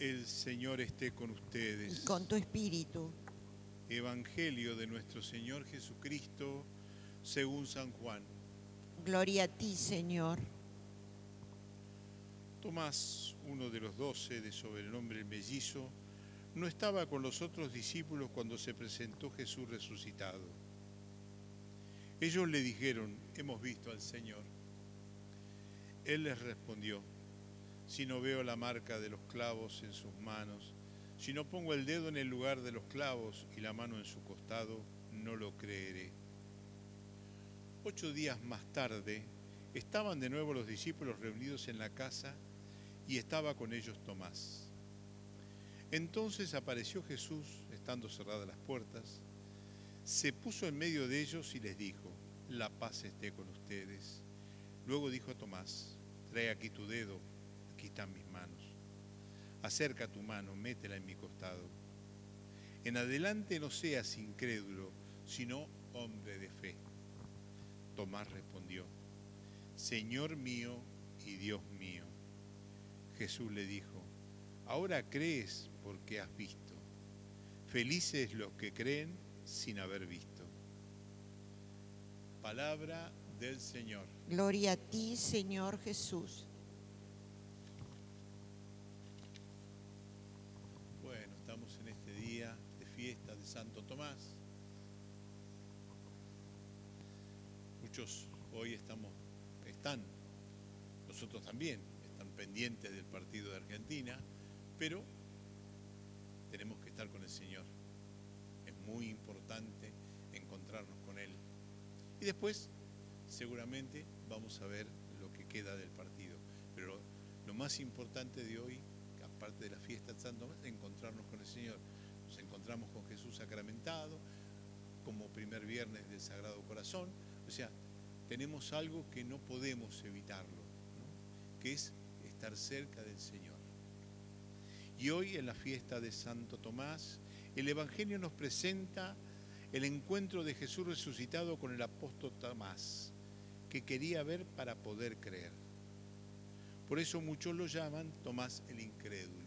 El Señor esté con y ustedes. con tu espíritu. Evangelio de nuestro Señor Jesucristo según San Juan. Gloria a ti, Señor. Tomás, uno de los 12 de sobrenombre el mellizo, no estaba con los otros discípulos cuando se presentó Jesús resucitado. Ellos le dijeron: hemos visto al Señor. Él les respondió: si no veo la marca de los clavos en sus manos, si no pongo el dedo en el lugar de los clavos y la mano en su costado, no lo creeré. 8 días más tarde, estaban de nuevo los discípulos reunidos en la casa y estaba con ellos Tomás. Entonces apareció Jesús, estando cerradas las puertas, se puso en medio de ellos y les dijo: la paz esté con ustedes. Luego dijo a Tomás: trae aquí tu dedo, aquí están mis manos. Acerca tu mano, métela en mi costado. En adelante no seas incrédulo, sino hombre de fe. Tomás respondió: Señor mío y Dios mío. Jesús le dijo: ahora crees porque has visto. Felices los que creen sin haber visto. Palabra del Señor. Gloria a ti, Señor Jesús. Bueno, estamos en este día de fiesta de Santo Tomás. Muchos hoy están, nosotros también, están pendientes del partido de Argentina, pero tenemos que estar con el Señor. Es muy importante encontrarnos con Él. Y después, seguramente, vamos a ver lo que queda del partido. Pero lo más importante de hoy, aparte de la fiesta de Santo Tomás, es encontrarnos con el Señor. Nos encontramos con Jesús sacramentado, como primer viernes del Sagrado Corazón. O sea, tenemos algo que no podemos evitarlo, ¿no? Que es estar cerca del Señor. Y hoy, en la fiesta de Santo Tomás, el Evangelio nos presenta el encuentro de Jesús resucitado con el apóstol Tomás, que quería ver para poder creer. Por eso muchos lo llaman Tomás el incrédulo.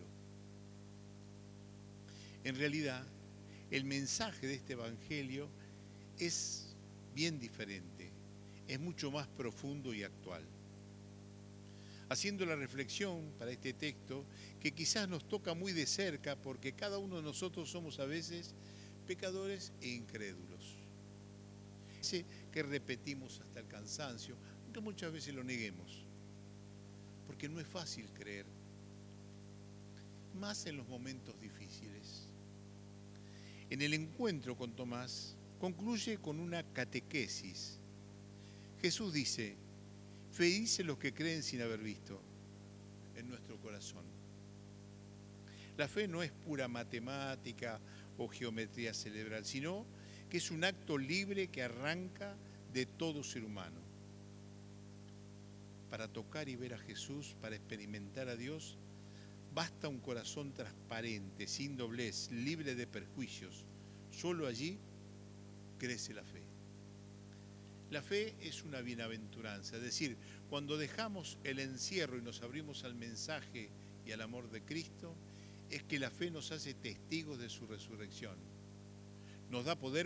En realidad, el mensaje de este Evangelio es bien diferente, es mucho más profundo y actual. Haciendo la reflexión para este texto, que quizás nos toca muy de cerca porque cada uno de nosotros somos a veces pecadores e incrédulos. Ese que repetimos hasta el cansancio, aunque muchas veces lo neguemos, porque no es fácil creer, más en los momentos difíciles. En el encuentro con Tomás, concluye con una catequesis. Jesús dice: felices los que creen sin haber visto, en nuestro corazón. La fe no es pura matemática o geometría cerebral, sino que es un acto libre que arranca de todo ser humano. Para tocar y ver a Jesús, para experimentar a Dios, basta un corazón transparente, sin doblez, libre de perjuicios. Solo allí crece la fe. La fe es una bienaventuranza, es decir, cuando dejamos el encierro y nos abrimos al mensaje y al amor de Cristo, es que la fe nos hace testigos de su resurrección. Nos da poder